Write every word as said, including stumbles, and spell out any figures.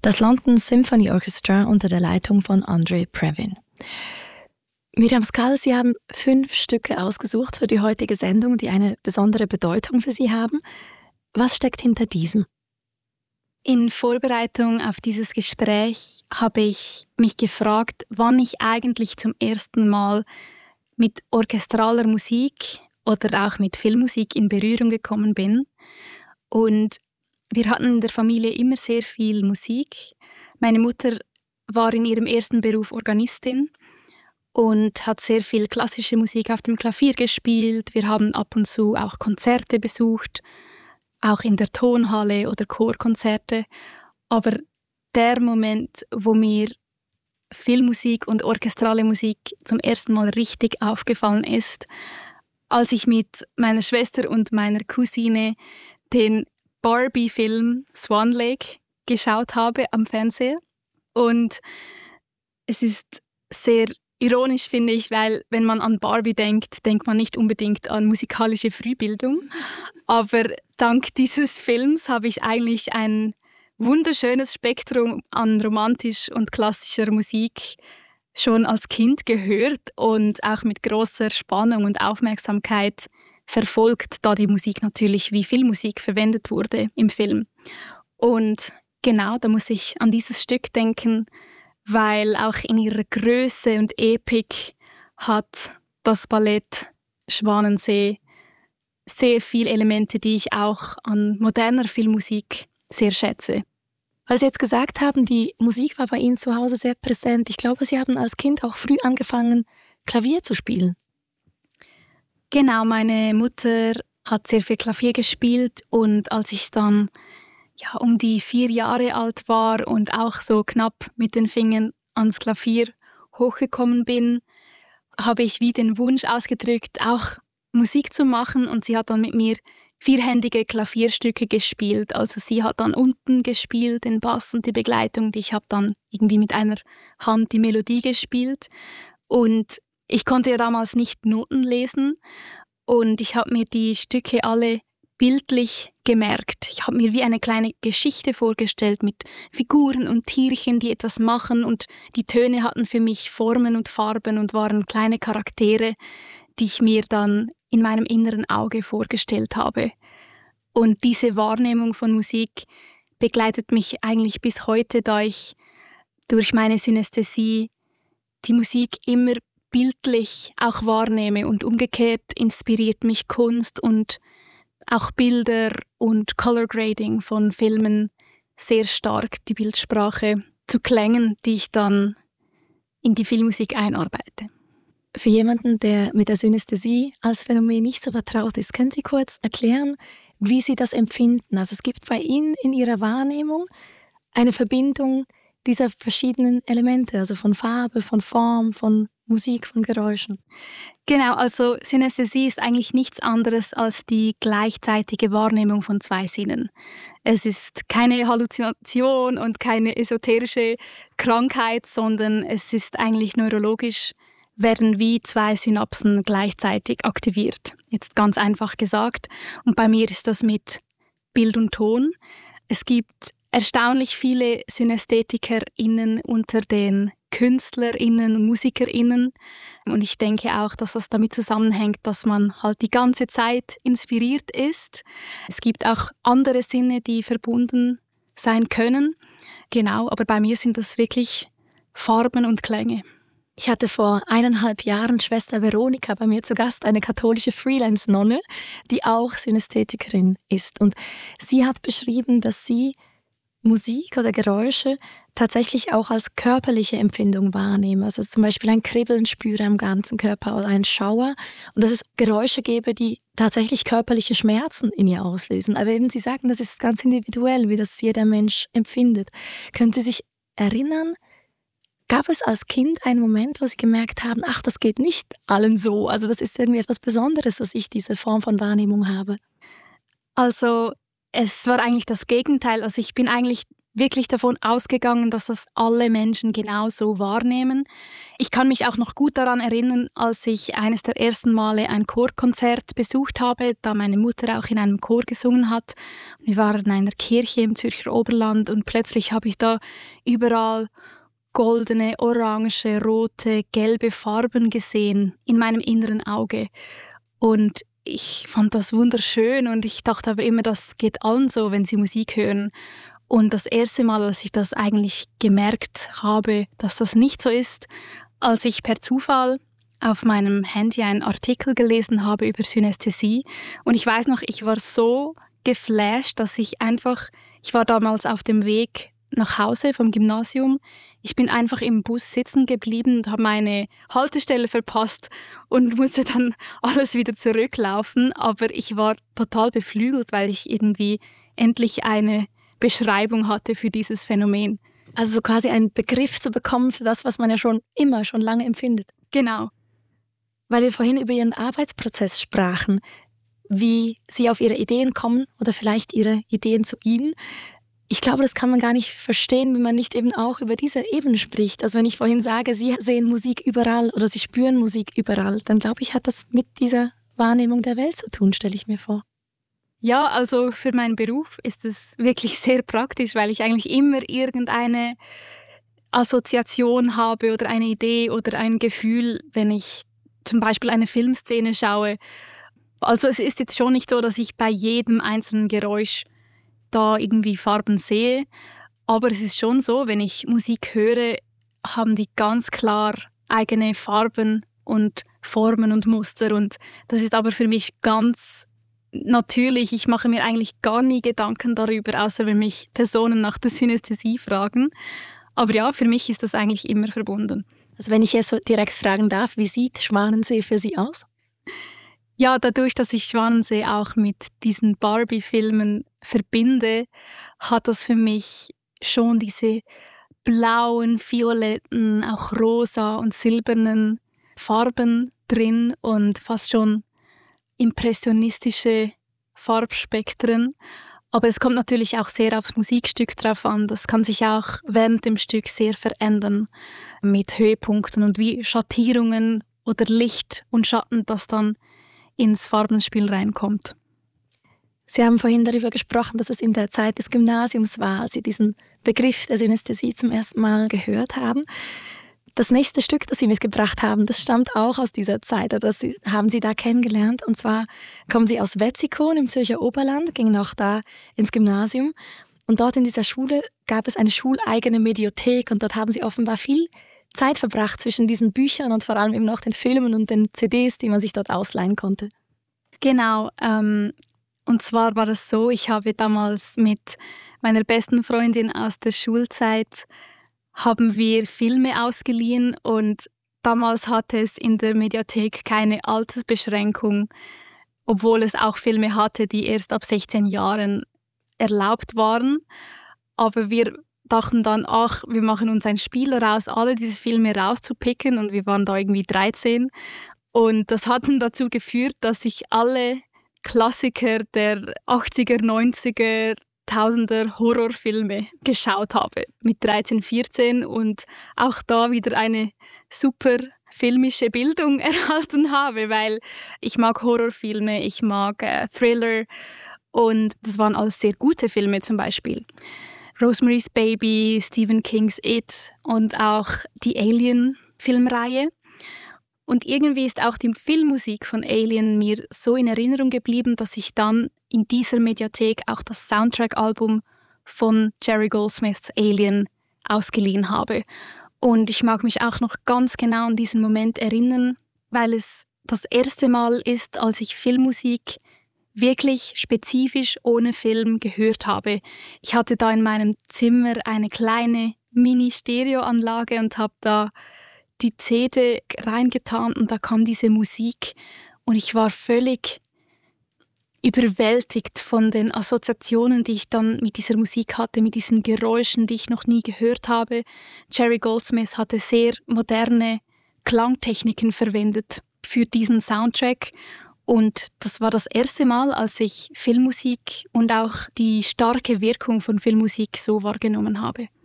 Das London Symphony Orchestra unter der Leitung von Andre Previn. Miriam Skal, Sie haben fünf Stücke ausgesucht für die heutige Sendung, die eine besondere Bedeutung für Sie haben. Was steckt hinter diesem? In Vorbereitung auf dieses Gespräch habe ich mich gefragt, wann ich eigentlich zum ersten Mal mit orchestraler Musik oder auch mit Filmmusik in Berührung gekommen bin. Und wir hatten in der Familie immer sehr viel Musik. Meine Mutter war in ihrem ersten Beruf Organistin und hat sehr viel klassische Musik auf dem Klavier gespielt. Wir haben ab und zu auch Konzerte besucht, auch in der Tonhalle oder Chorkonzerte. Aber der Moment, wo mir Filmmusik und orchestrale Musik zum ersten Mal richtig aufgefallen ist, als ich mit meiner Schwester und meiner Cousine den Barbie-Film Swan Lake geschaut habe am Fernseher. Und es ist sehr ironisch, finde ich, weil wenn man an Barbie denkt, denkt man nicht unbedingt an musikalische Frühbildung. Aber dank dieses Films habe ich eigentlich ein wunderschönes Spektrum an romantisch und klassischer Musik schon als Kind gehört und auch mit großer Spannung und Aufmerksamkeit verfolgt, da die Musik natürlich wie Filmmusik verwendet wurde im Film. Und genau, da muss ich an dieses Stück denken, weil auch in ihrer Größe und Epik hat das Ballett Schwanensee sehr viele Elemente, die ich auch an moderner Filmmusik sehr schätze. Weil Sie jetzt gesagt haben, die Musik war bei Ihnen zu Hause sehr präsent. Ich glaube, Sie haben als Kind auch früh angefangen, Klavier zu spielen. Genau, meine Mutter hat sehr viel Klavier gespielt und als ich dann ja, um die vier Jahre alt war und auch so knapp mit den Fingern ans Klavier hochgekommen bin, habe ich wie den Wunsch ausgedrückt, auch Musik zu machen, und sie hat dann mit mir vierhändige Klavierstücke gespielt. Also sie hat dann unten gespielt, den Bass und die Begleitung. Ich habe dann irgendwie mit einer Hand die Melodie gespielt. Und ich konnte ja damals nicht Noten lesen. Und ich habe mir die Stücke alle bildlich gemerkt. Ich habe mir wie eine kleine Geschichte vorgestellt mit Figuren und Tierchen, die etwas machen. Und die Töne hatten für mich Formen und Farben und waren kleine Charaktere, die ich mir dann in meinem inneren Auge vorgestellt habe. Und diese Wahrnehmung von Musik begleitet mich eigentlich bis heute, da ich durch meine Synästhesie die Musik immer bildlich auch wahrnehme, und umgekehrt inspiriert mich Kunst und auch Bilder und Color Grading von Filmen sehr stark, die Bildsprache zu Klängen, die ich dann in die Filmmusik einarbeite. Für jemanden, der mit der Synästhesie als Phänomen nicht so vertraut ist, können Sie kurz erklären, wie Sie das empfinden? Also es gibt bei Ihnen in Ihrer Wahrnehmung eine Verbindung dieser verschiedenen Elemente, also von Farbe, von Form, von Musik, von Geräuschen. Genau, also Synästhesie ist eigentlich nichts anderes als die gleichzeitige Wahrnehmung von zwei Sinnen. Es ist keine Halluzination und keine esoterische Krankheit, sondern es ist eigentlich neurologisch, werden wie zwei Synapsen gleichzeitig aktiviert. Jetzt ganz einfach gesagt. Und bei mir ist das mit Bild und Ton. Es gibt erstaunlich viele SynästhetikerInnen unter den KünstlerInnen, MusikerInnen. Und ich denke auch, dass das damit zusammenhängt, dass man halt die ganze Zeit inspiriert ist. Es gibt auch andere Sinne, die verbunden sein können. Genau, aber bei mir sind das wirklich Farben und Klänge. Ich hatte vor eineinhalb Jahren Schwester Veronika bei mir zu Gast, eine katholische Freelance-Nonne, die auch Synästhetikerin ist. Und sie hat beschrieben, dass sie Musik oder Geräusche tatsächlich auch als körperliche Empfindung wahrnehmen. Also zum Beispiel ein Kribbeln spüre am ganzen Körper oder einen Schauer. Und dass es Geräusche gäbe, die tatsächlich körperliche Schmerzen in ihr auslösen. Aber eben Sie sagen, das ist ganz individuell, wie das jeder Mensch empfindet. Können Sie sich erinnern, gab es als Kind einen Moment, wo Sie gemerkt haben, ach, das geht nicht allen so. Also das ist irgendwie etwas Besonderes, dass ich diese Form von Wahrnehmung habe. Also es war eigentlich das Gegenteil. Also ich bin eigentlich wirklich davon ausgegangen, dass das alle Menschen genauso wahrnehmen. Ich kann mich auch noch gut daran erinnern, als ich eines der ersten Male ein Chorkonzert besucht habe, da meine Mutter auch in einem Chor gesungen hat. Wir waren in einer Kirche im Zürcher Oberland und plötzlich habe ich da überall goldene, orange, rote, gelbe Farben gesehen in meinem inneren Auge. Und ich fand das wunderschön und ich dachte aber immer, das geht allen so, wenn sie Musik hören. Und das erste Mal, als ich das eigentlich gemerkt habe, dass das nicht so ist, als ich per Zufall auf meinem Handy einen Artikel gelesen habe über Synästhesie. Und ich weiß noch, ich war so geflasht, dass ich einfach, ich war damals auf dem Weg nach Hause vom Gymnasium. Ich bin einfach im Bus sitzen geblieben und habe meine Haltestelle verpasst und musste dann alles wieder zurücklaufen. Aber ich war total beflügelt, weil ich irgendwie endlich eine Beschreibung hatte für dieses Phänomen. Also so quasi einen Begriff zu bekommen für das, was man ja schon immer, schon lange empfindet. Genau. Weil wir vorhin über Ihren Arbeitsprozess sprachen, wie Sie auf Ihre Ideen kommen oder vielleicht Ihre Ideen zu Ihnen. Ich glaube, das kann man gar nicht verstehen, wenn man nicht eben auch über diese Ebene spricht. Also wenn ich vorhin sage, Sie sehen Musik überall oder Sie spüren Musik überall, dann glaube ich, hat das mit dieser Wahrnehmung der Welt zu tun, stelle ich mir vor. Ja, also für meinen Beruf ist es wirklich sehr praktisch, weil ich eigentlich immer irgendeine Assoziation habe oder eine Idee oder ein Gefühl, wenn ich zum Beispiel eine Filmszene schaue. Also es ist jetzt schon nicht so, dass ich bei jedem einzelnen Geräusch da irgendwie Farben sehe, aber es ist schon so, wenn ich Musik höre, haben die ganz klar eigene Farben und Formen und Muster und das ist aber für mich ganz natürlich, ich mache mir eigentlich gar nie Gedanken darüber, außer wenn mich Personen nach der Synästhesie fragen. Aber ja, für mich ist das eigentlich immer verbunden. Also wenn ich jetzt so direkt fragen darf, wie sieht Schwanensee für Sie aus? Ja, dadurch, dass ich Schwanensee auch mit diesen Barbie-Filmen verbinde, hat das für mich schon diese blauen, violetten, auch rosa und silbernen Farben drin und fast schon impressionistische Farbspektren. Aber es kommt natürlich auch sehr aufs Musikstück drauf an. Das kann sich auch während dem Stück sehr verändern mit Höhepunkten und wie Schattierungen oder Licht und Schatten, das dann ins Farbenspiel reinkommt. Sie haben vorhin darüber gesprochen, dass es in der Zeit des Gymnasiums war, als Sie diesen Begriff der Synästhesie zum ersten Mal gehört haben. Das nächste Stück, das Sie mitgebracht haben, das stammt auch aus dieser Zeit, oder das haben Sie da kennengelernt. Und zwar kommen Sie aus Wetzikon im Zürcher Oberland, gingen auch da ins Gymnasium. Und dort in dieser Schule gab es eine schuleigene Mediothek und dort haben Sie offenbar viel Zeit verbracht zwischen diesen Büchern und vor allem eben noch den Filmen und den C Ds, die man sich dort ausleihen konnte. Genau, ähm, und zwar war es so, ich habe damals mit meiner besten Freundin aus der Schulzeit haben wir Filme ausgeliehen und damals hatte es in der Mediathek keine Altersbeschränkung, obwohl es auch Filme hatte, die erst ab sechzehn Jahren erlaubt waren. Aber wir dachten dann, ach, wir machen uns ein Spiel daraus, alle diese Filme rauszupicken und wir waren da irgendwie dreizehn. Und das hat dann dazu geführt, dass ich alle Klassiker der achtziger, neunziger, Tausender Horrorfilme geschaut habe mit dreizehn, vierzehn und auch da wieder eine super filmische Bildung erhalten habe, weil ich mag Horrorfilme, ich mag äh, Thriller und das waren alles sehr gute Filme zum Beispiel. Rosemary's Baby, Stephen King's It und auch die Alien-Filmreihe. Und irgendwie ist auch die Filmmusik von Alien mir so in Erinnerung geblieben, dass ich dann in dieser Mediathek auch das Soundtrack-Album von Jerry Goldsmiths Alien ausgeliehen habe. Und ich mag mich auch noch ganz genau an diesen Moment erinnern, weil es das erste Mal ist, als ich Filmmusik wirklich spezifisch ohne Film gehört habe. Ich hatte da in meinem Zimmer eine kleine Mini-Stereoanlage und habe da die C D reingetan und da kam diese Musik und ich war völlig überwältigt von den Assoziationen, die ich dann mit dieser Musik hatte, mit diesen Geräuschen, die ich noch nie gehört habe. Jerry Goldsmith hatte sehr moderne Klangtechniken verwendet für diesen Soundtrack Und das war das erste Mal, als ich Filmmusik und auch die starke Wirkung von Filmmusik so wahrgenommen habe.